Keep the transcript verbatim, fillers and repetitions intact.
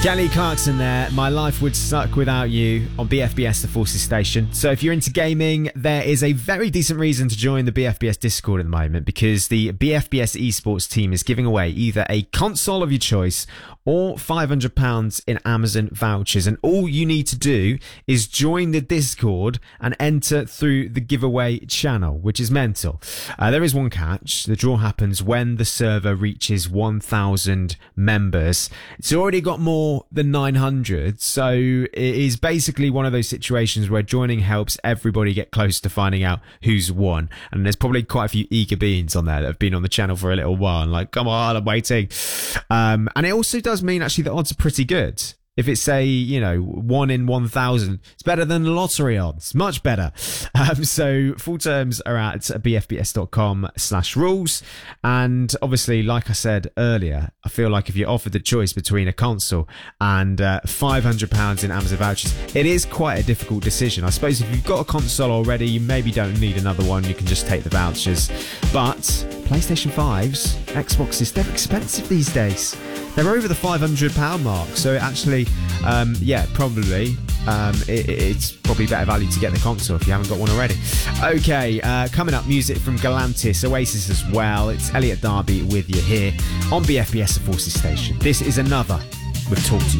Kelly Clarkson there. My life would suck without you on B F B S, the Forces station. So if you're into gaming, there is a very decent reason to join the B F B S Discord at the moment, because the B F B S esports team is giving away either a console of your choice or five hundred pounds in Amazon vouchers. And all you need to do is join the Discord and enter through the giveaway channel, which is mental. Uh, there is one catch. The draw happens when the server reaches one thousand members. It's already got more than nine hundred, so it is basically one of those situations where joining helps everybody get close to finding out who's won. And there's probably quite a few eager beans on there that have been on the channel for a little while and like, come on, I'm waiting. Um, and it also does mean actually the odds are pretty good. If it's, say, you know, one in one thousand, it's better than the lottery odds. Much better. Um, so full terms are at bfbs.com slash rules. And obviously, like I said earlier, I feel like if you're offered the choice between a console and uh, five hundred pounds in Amazon vouchers, it is quite a difficult decision. I suppose if you've got a console already, you maybe don't need another one. You can just take the vouchers. But PlayStation fives, Xboxes, they're expensive these days. They're over the five hundred pounds mark, so it actually, um, yeah, probably, um, it, it's probably better value to get the console if you haven't got one already. Okay, uh, coming up, music from Galantis, Oasis as well. It's Elliot Darby with you here on B F B S, the Forces station. This is another with Talk to You.